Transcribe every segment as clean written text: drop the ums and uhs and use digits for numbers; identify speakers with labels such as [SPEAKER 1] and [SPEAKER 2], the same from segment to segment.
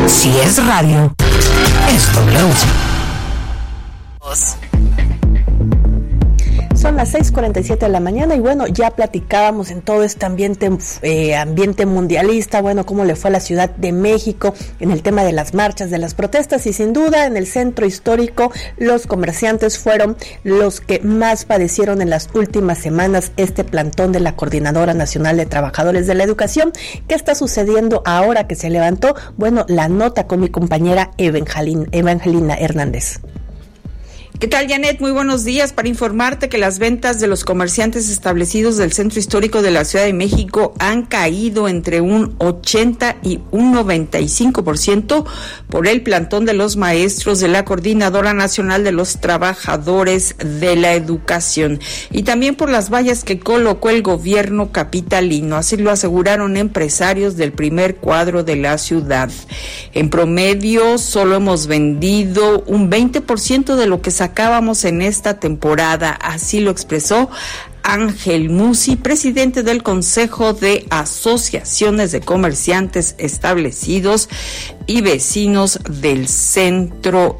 [SPEAKER 1] Si es radio, es W.
[SPEAKER 2] Son las 6:47 de la mañana y bueno, ya platicábamos en todo este ambiente mundialista, bueno, cómo le fue a la Ciudad de México en el tema de las marchas, de las protestas, y sin duda en el centro histórico los comerciantes fueron los que más padecieron en las últimas semanas este plantón de la Coordinadora Nacional de Trabajadores de la Educación. ¿Qué está sucediendo ahora que se levantó? Bueno, la nota con mi compañera Evangelina Hernández.
[SPEAKER 3] ¿Qué tal, Janet? Muy buenos días. Para informarte que las ventas de los comerciantes establecidos del centro histórico de la Ciudad de México han caído entre un 80 y un 95% por el plantón de los maestros de la Coordinadora Nacional de los Trabajadores de la Educación y también por las vallas que colocó el gobierno capitalino. Así lo aseguraron empresarios del primer cuadro de la ciudad. En promedio, solo hemos vendido un 20% de lo que sacábamos en esta temporada, así lo expresó Ángel Musi, presidente del Consejo de Asociaciones de Comerciantes Establecidos y Vecinos del Centro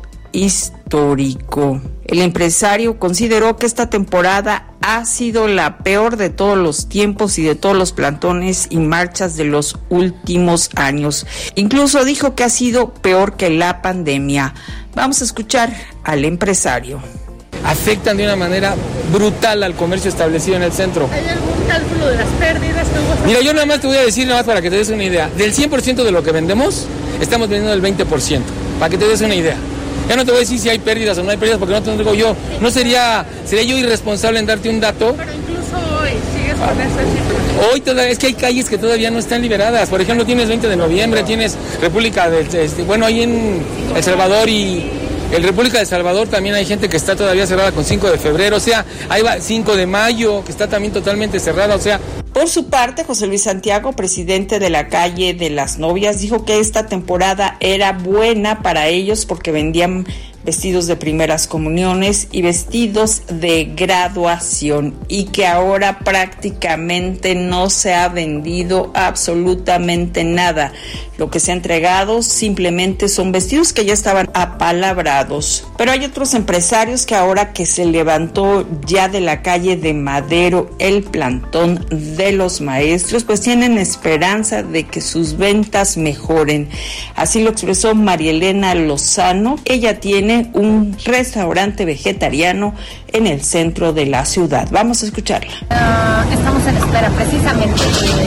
[SPEAKER 3] Histórico. El empresario consideró que esta temporada ha sido la peor de todos los tiempos y de todos los plantones y marchas de los últimos años. Incluso dijo que ha sido peor que la pandemia. Vamos a escuchar al empresario.
[SPEAKER 4] Afectan de una manera brutal al comercio establecido en el centro.
[SPEAKER 5] ¿Hay algún cálculo de las pérdidas?
[SPEAKER 4] Mira, yo nada más te voy a decir, nada más para que te des una idea. Del 100% de lo que vendemos, estamos vendiendo el 20%, para que te des una idea. Ya no te voy a decir si hay pérdidas o no hay pérdidas, porque no te lo digo yo. No sería yo irresponsable en darte un dato.
[SPEAKER 5] Pero incluso hoy sigues con esa cifra.
[SPEAKER 4] Hoy es que hay calles que todavía no están liberadas. Por ejemplo, tienes 20 de noviembre, tienes República del... ahí en El Salvador y... En República de El Salvador también hay gente que está todavía cerrada con 5 de febrero, o sea, ahí va 5 de mayo, que está también totalmente cerrada, o sea...
[SPEAKER 3] Por su parte, José Luis Santiago, presidente de la calle de las Novias, dijo que esta temporada era buena para ellos porque vendían vestidos de primeras comuniones y vestidos de graduación, y que ahora prácticamente no se ha vendido absolutamente nada. Lo que se ha entregado simplemente son vestidos que ya estaban apalabrados. Pero hay otros empresarios que ahora que se levantó ya de la calle de Madero el plantón de los maestros, pues tienen esperanza de que sus ventas mejoren. Así lo expresó María Elena Lozano. Ella tiene un restaurante vegetariano en el centro de la ciudad. Vamos a escucharla.
[SPEAKER 6] Estamos en espera precisamente.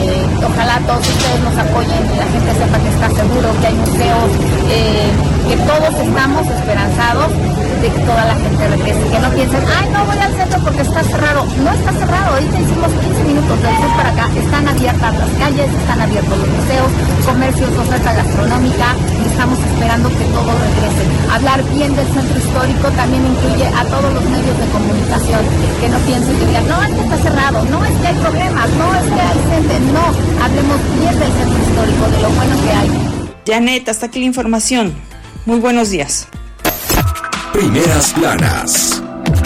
[SPEAKER 6] Ojalá todos ustedes nos apoyen, la gente sepa que está seguro, que hay museos, que todos estamos esperanzados de que toda la gente regrese, que no piensen, ay, no voy al centro porque está cerrado. No está cerrado, ahorita hicimos 15 minutos del sur para acá, están abiertas las calles, están abiertos los museos, comercios, oferta gastronómica, y estamos esperando que todo regrese. Hablar bien del centro histórico también incluye a todos los medios de comunicación, que no piensen que digan, no, es que está cerrado, no, es que hay problemas, no, es que hay gente, no, hablemos bien del centro histórico, de lo bueno que hay.
[SPEAKER 3] Janet, hasta aquí la información. Muy buenos días.
[SPEAKER 7] Primeras planas.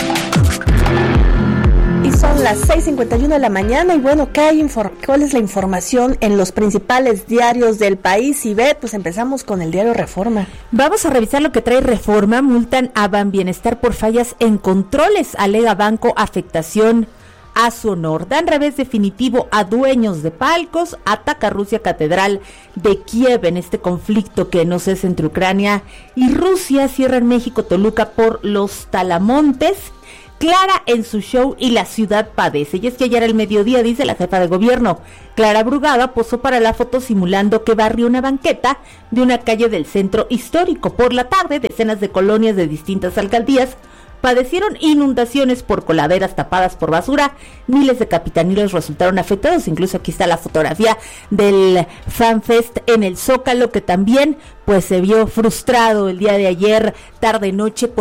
[SPEAKER 2] Y son las 6:51 de la mañana y bueno, ¿cuál es la información en los principales diarios del país? Y pues empezamos con el diario Reforma.
[SPEAKER 8] Vamos a revisar lo que trae Reforma. Multan a Banbienestar por fallas en controles, alega banco afectación a su honor. Dan revés definitivo a dueños de palcos. Ataca Rusia Catedral de Kiev en este conflicto que no cesa entre Ucrania y Rusia. Cierra en México Toluca por los talamontes. Clara en su show y la ciudad padece. Y es que ayer al mediodía, dice la jefa de gobierno, Clara Brugada, posó para la foto simulando que barrió una banqueta de una calle del centro histórico. Por la tarde, decenas de colonias de distintas alcaldías padecieron inundaciones por coladeras tapadas por basura. Miles de capitaninos resultaron afectados. Incluso aquí está la fotografía del FanFest en el Zócalo, que también pues se vio frustrado el día de ayer, tarde noche, por